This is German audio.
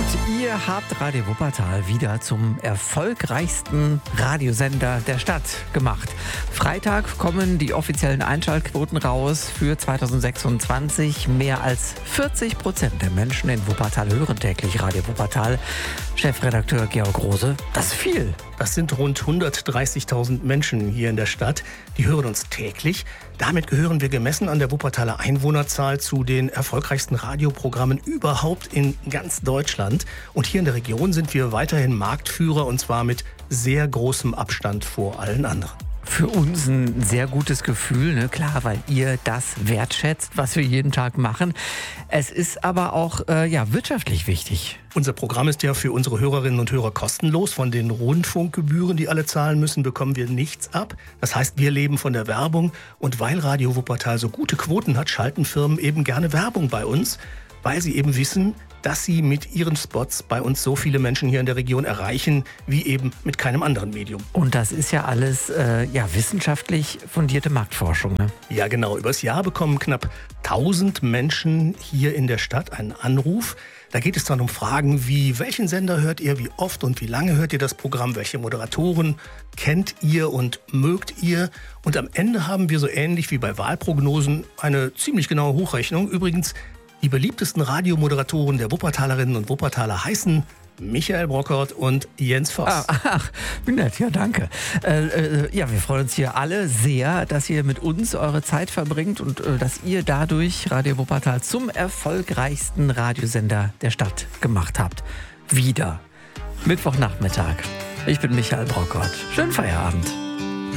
Ihr habt Radio Wuppertal wieder zum erfolgreichsten Radiosender der Stadt gemacht. Freitag kommen die offiziellen Einschaltquoten raus für 2026. Mehr als 40% der Menschen in Wuppertal hören täglich Radio Wuppertal. Chefredakteur Georg Rose, das ist viel. Das sind rund 130.000 Menschen hier in der Stadt. Die hören uns täglich. Damit gehören wir gemessen an der Wuppertaler Einwohnerzahl zu den erfolgreichsten Radioprogrammen überhaupt in ganz Deutschland. Und hier in der Region sind wir weiterhin Marktführer, und zwar mit sehr großem Abstand vor allen anderen. Für uns ein sehr gutes Gefühl, ne? Klar, weil ihr das wertschätzt, was wir jeden Tag machen. Es ist aber auch wirtschaftlich wichtig. Unser Programm ist ja für unsere Hörerinnen und Hörer kostenlos. Von den Rundfunkgebühren, die alle zahlen müssen, bekommen wir nichts ab. Das heißt, wir leben von der Werbung. Und weil Radio Wuppertal so gute Quoten hat, schalten Firmen eben gerne Werbung bei uns, weil sie eben wissen, dass sie mit ihren Spots bei uns so viele Menschen hier in der Region erreichen, wie eben mit keinem anderen Medium. Und das ist ja alles wissenschaftlich fundierte Marktforschung, ne? Ja, genau. Übers Jahr bekommen knapp 1000 Menschen hier in der Stadt einen Anruf. Da geht es dann um Fragen wie: Welchen Sender hört ihr, wie oft und wie lange hört ihr das Programm, welche Moderatoren kennt ihr und mögt ihr? Und am Ende haben wir so ähnlich wie bei Wahlprognosen eine ziemlich genaue Hochrechnung. Übrigens, die beliebtesten Radiomoderatoren der Wuppertalerinnen und Wuppertaler heißen Michael Brockert und Jens Voss. Ach, nett, ja, danke. Wir freuen uns hier alle sehr, dass ihr mit uns eure Zeit verbringt und dass ihr dadurch Radio Wuppertal zum erfolgreichsten Radiosender der Stadt gemacht habt. Wieder. Mittwochnachmittag. Ich bin Michael Brockert. Schönen Feierabend.